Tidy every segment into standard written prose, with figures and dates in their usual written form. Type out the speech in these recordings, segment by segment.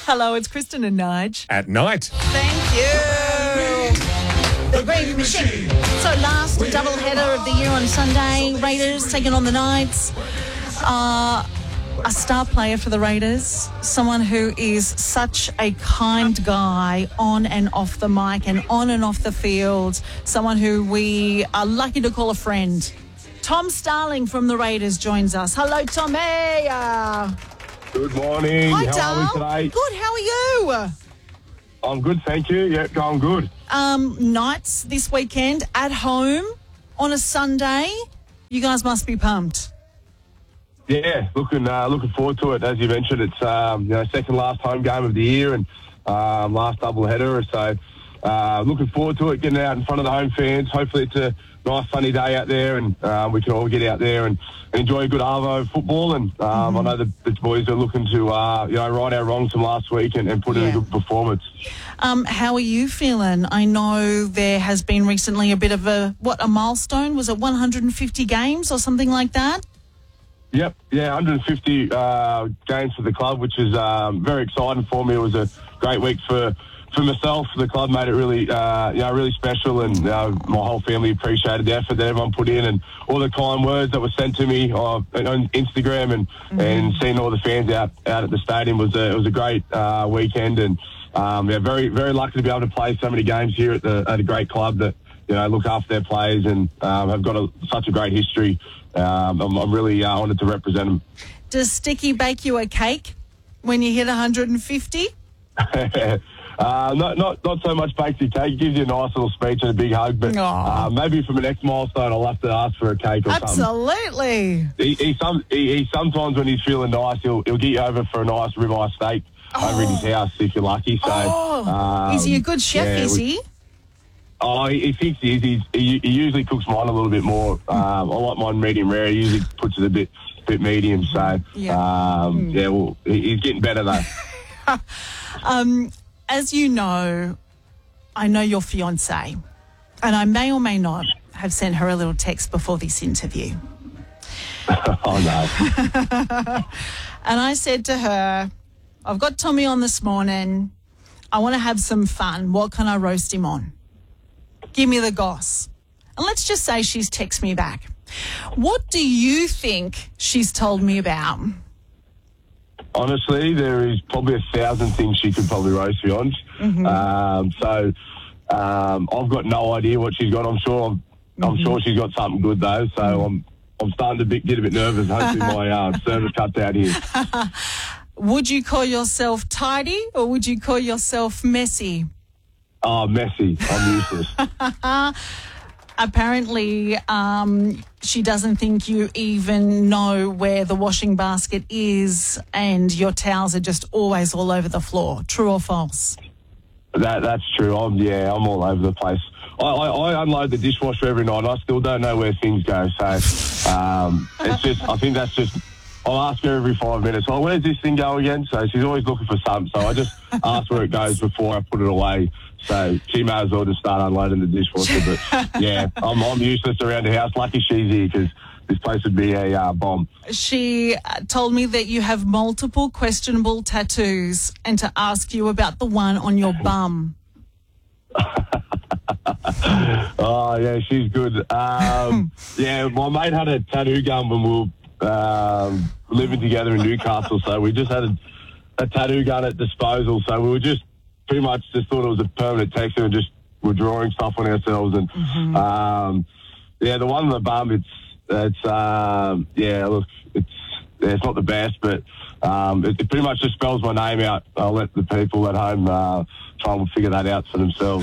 Hello, it's Kristen and Nige. At night. Thank you. The Gravy Machine. So last doubleheader of the year on Sunday. Raiders taking on the Knights. A star player for the Raiders, someone who is such a kind guy on and off the mic and on and off the field, someone who we are lucky to call a friend. Tom Starling from the Raiders joins us. Hello, Tommy. Good morning. Hi, How are we today? Good, how are you? I'm good, thank you. Yeah, going good. Knights this weekend at home on a Sunday. You guys must be pumped. Yeah, looking forward to it. As you mentioned, it's second last home game of the year and last doubleheader. So looking forward to it, getting out in front of the home fans. Hopefully it's a nice sunny day out there and we can all get out there and enjoy a good Arvo football. And I know the boys are looking to right our wrongs from last week and put in a good performance. How are you feeling? I know there has been recently a bit of a milestone. Was it 150 games or something like that? Yep, 150 games for the club, which is very exciting for me. It was a great week for myself. The club made it really, really special, and my whole family appreciated the effort that everyone put in and all the kind words that were sent to me on Instagram and seeing all the fans out at the stadium was a great weekend, and very, very lucky to be able to play so many games here at a great club that look after their players and have got such a great history. I'm really honoured to represent them. Does Sticky bake you a cake when you hit 150? Not so much baked cake. He gives you a nice little speech and a big hug, but maybe from the next milestone I'll have to ask for a cake or something. Absolutely. He sometimes when he's feeling nice, he'll get you over for a nice ribeye steak over in his house if you're lucky. So, is he a good chef, is he? Oh, he thinks he is. He usually cooks mine a little bit more. I like mine medium rare. He usually puts it a bit medium. So, he's getting better though. As you know, I know your fiancée, and I may or may not have sent her a little text before this interview. Oh, no. And I said to her, I've got Tommy on this morning. I want to have some fun. What can I roast him on? Give me the goss. And let's just say she's texted me back. What do you think she's told me about? Honestly, there is probably 1,000 things she could probably roast me on. I've got no idea what she's got. I'm sure she's got something good though. So I'm starting to get a bit nervous. Hopefully my service cuts out here. Would you call yourself tidy or would you call yourself messy? Oh, messy. I'm useless. Apparently, she doesn't think you even know where the washing basket is and your towels are just always all over the floor. True or false? That's true. I'm all over the place. I unload the dishwasher every night. I still don't know where things go. So it's just, I think that's just, I'll ask her every 5 minutes, oh, where's this thing go again? So she's always looking for something. So I just ask where it goes before I put it away. So she may as well just start unloading the dishwasher. But, yeah, I'm useless around the house. Lucky she's here because this place would be a bomb. She told me that you have multiple questionable tattoos and to ask you about the one on your bum. Oh, yeah, she's good. Yeah, my mate had a tattoo gun when we were living together in Newcastle. So we just had a tattoo gun at disposal. So we were just pretty much just thought it was a permanent texture and just were drawing stuff on ourselves. And, the one on the bum, it's not the best, but it pretty much just spells my name out. I'll let the people at home try and figure that out for themselves.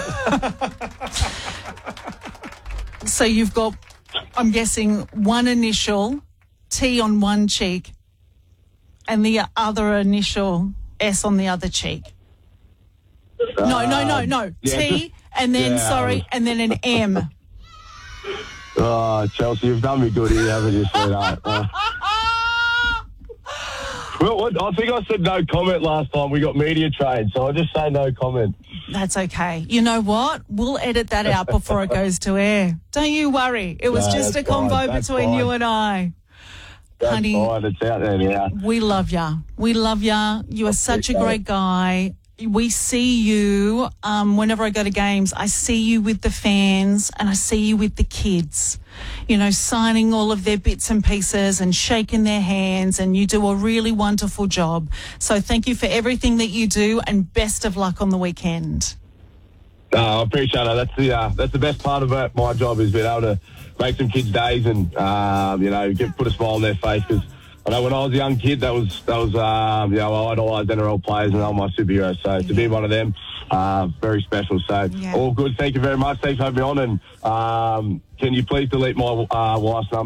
So you've got, I'm guessing, one initial, T on one cheek, and the other initial, S on the other cheek. No. Yeah, T, and then, and then an M. Oh, Chelsea, you've done me good here, haven't you, sweetheart? Well, I think I said no comment last time. We got media trained, so I'll just say no comment. That's okay. You know what? We'll edit that out before it goes to air. Don't you worry. It was just a convo between you and I. That's honey, fine. It's out there now. we love ya. We love ya. You are such a great guy. We see you whenever I go to games. I see you with the fans and I see you with the kids, you know, signing all of their bits and pieces and shaking their hands, and you do a really wonderful job. So thank you for everything that you do, and best of luck on the weekend. I appreciate it. That's the best part about my job, is being able to make some kids' days and you know, put a smile on their face. Because I know when I was a young kid, that was you know, I idolised NRL players and they were my superheroes. So to be one of them, very special. So all good. Thank you very much. Thanks for having me on. And can you please delete my wife's number?